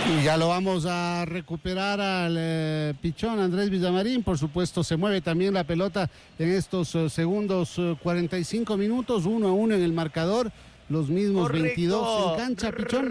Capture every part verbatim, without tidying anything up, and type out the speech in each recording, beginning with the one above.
Y ya lo vamos a recuperar al eh, pichón Andrés Villamarín. Por supuesto, se mueve también la pelota en estos uh, segundos uh, cuarenta y cinco minutos, uno a uno en el marcador. Los mismos Correcto. veintidós en cancha, pichón.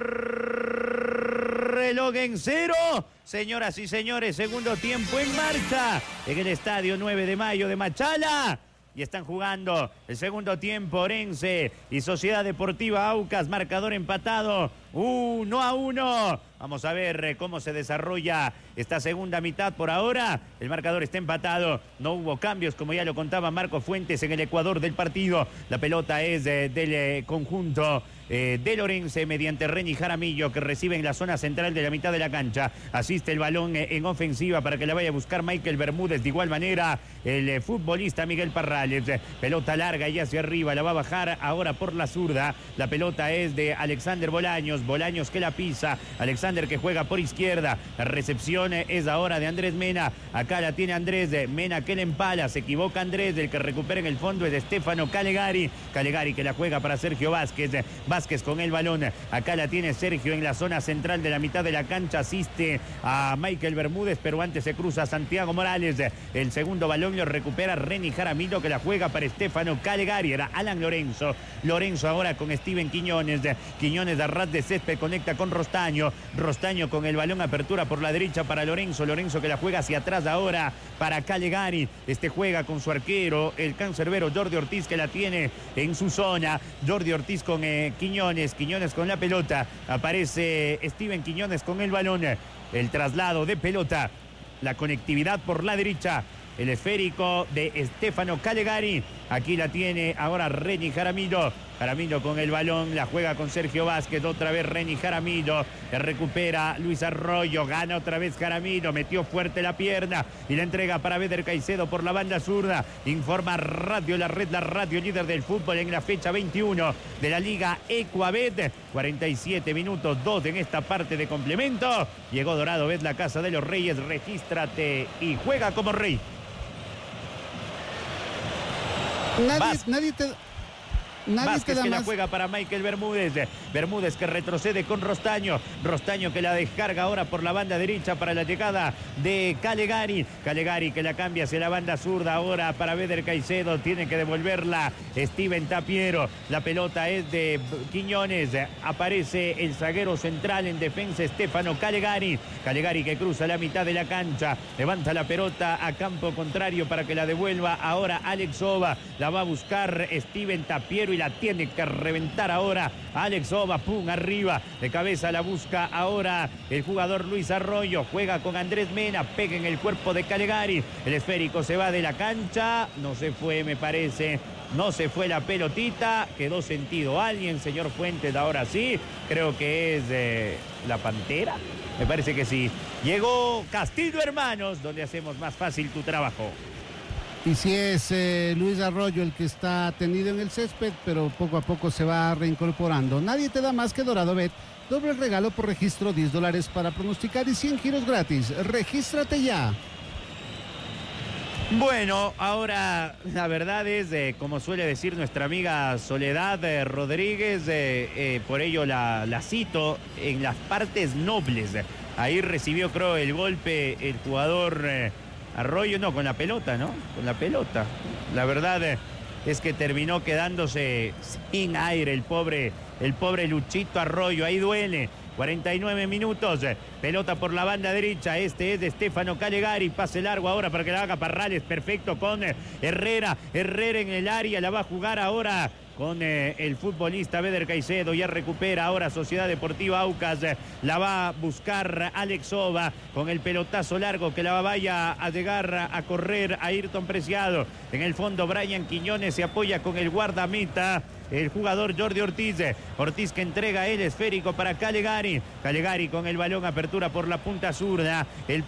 Reloj en cero. Señoras y señores, segundo tiempo en marcha en el estadio nueve de mayo de Machala. Y están jugando el segundo tiempo Orense y Sociedad Deportiva Aucas, marcador empatado, uno a uno. Vamos a ver cómo se desarrolla esta segunda mitad por ahora. El marcador está empatado, no hubo cambios, como ya lo contaba Marco Fuentes en el Ecuador del partido. La pelota es eh, del eh, conjunto eh, del Orense mediante Reni Jaramillo, que recibe en la zona central de la mitad de la cancha. Asiste el balón eh, en ofensiva para que la vaya a buscar Michael Bermúdez. De igual manera, el eh, futbolista Miguel Parrales. Pelota larga y hacia arriba, la va a bajar ahora por la zurda. La pelota es de Alexander Bolaños, Bolaños que la pisa, Alexander que juega por izquierda. La recepción es ahora de Andrés Mena. Acá la tiene Andrés Mena que le empala, se equivoca Andrés, el que recupera en el fondo es de Stefano Calegari. Calegari que la juega para Sergio Vázquez. Vázquez con el balón, acá la tiene Sergio en la zona central de la mitad de la cancha. Asiste a Michael Bermúdez, pero antes se cruza Santiago Morales. El segundo balón lo recupera Reni Jaramillo, que la juega para Stefano Calegari. Era Alan Lorenzo. Lorenzo ahora con Steven Quiñones. Quiñones de ras de césped conecta con Rostaño. Rostaño con el balón, apertura por la derecha para Lorenzo. Lorenzo que la juega hacia atrás ahora para Calegari. Este juega con su arquero, el cancerbero Jordi Ortiz, que la tiene en su zona. Jordi Ortiz con eh, Quiñones. Quiñones con la pelota. Aparece Steven Quiñones con el balón. El traslado de pelota. La conectividad por la derecha. El esférico de Stefano Calegari. Aquí la tiene ahora Reni Jaramillo. Jaramillo con el balón, la juega con Sergio Vázquez. Otra vez Reni Jaramillo. Le recupera Luis Arroyo. Gana otra vez Jaramillo. Metió fuerte la pierna y la entrega para Beder Caicedo por la banda zurda. Informa Radio La Red, la radio líder del fútbol en la fecha veintiuno de la Liga Ecuabet. cuarenta y siete minutos, dos en esta parte de complemento. Llegó Dorado Bet, la casa de los Reyes. Regístrate y juega como rey. Nadie, nadie te... Nadie Vázquez te da que más. la juega para Michael Bermúdez. Bermúdez que retrocede con Rostaño. Rostaño que la descarga ahora por la banda derecha para la llegada de Calegari. Calegari que la cambia hacia la banda zurda ahora para Beder Caicedo. Tiene que devolverla Steven Tapiero. La pelota es de Quiñones. Aparece el zaguero central en defensa, Stefano Calegari. Calegari que cruza la mitad de la cancha. Levanta la pelota a campo contrario para que la devuelva ahora Alex Ova. La va a buscar Steven Tapiero y la tiene que reventar ahora Alex Ova. Pum, arriba, de cabeza la busca ahora el jugador Luis Arroyo. Juega con Andrés Mena, pega en el cuerpo de Calegari. El esférico se va de la cancha. No se fue, me parece. No se fue la pelotita. Quedó sentido alguien, señor Fuentes. Ahora sí, creo que es eh, la Pantera. Me parece que sí. Llegó Castillo Hermanos, donde hacemos más fácil tu trabajo. Y si es eh, Luis Arroyo el que está tendido en el césped, pero poco a poco se va reincorporando. Nadie te da más que Dorado Bet. Doble regalo por registro, diez dólares para pronosticar y cien giros gratis. Regístrate ya. Bueno, ahora la verdad es, eh, como suele decir nuestra amiga Soledad eh, Rodríguez, eh, eh, por ello la, la cito, en las partes nobles. Ahí recibió, creo, el golpe el jugador... Eh, Arroyo, no, con la pelota, ¿no? Con la pelota. La verdad eh, es que terminó quedándose sin aire el pobre, el pobre Luchito Arroyo. Ahí duele. cuarenta y nueve minutos. Eh, pelota por la banda derecha. Este es de Stefano Calegari. Pase largo ahora para que la haga Parrales. Perfecto con eh, Herrera. Herrera en el área. La va a jugar ahora con eh, el futbolista Beder Caicedo. Ya recupera ahora Sociedad Deportiva Aucas. Eh, la va a buscar Alex Ova con el pelotazo largo que la vaya a llegar a correr a Ayrton Preciado. En el fondo Brian Quiñones se apoya con el guardameta, el jugador Jordi Ortiz. Ortiz que entrega el esférico para Calegari. Calegari con el balón, apertura por la punta zurda. El